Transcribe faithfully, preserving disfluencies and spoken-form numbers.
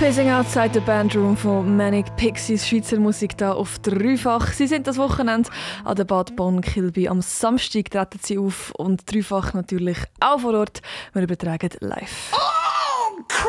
Phasing Outside the Bandroom von Manic Pixies, Schweizer Musik da auf Dreifach. Sie sind das Wochenende an der Bad Bonn-Kilby. Am Samstag treten sie auf und Dreifach natürlich auch vor Ort. Wir übertragen live.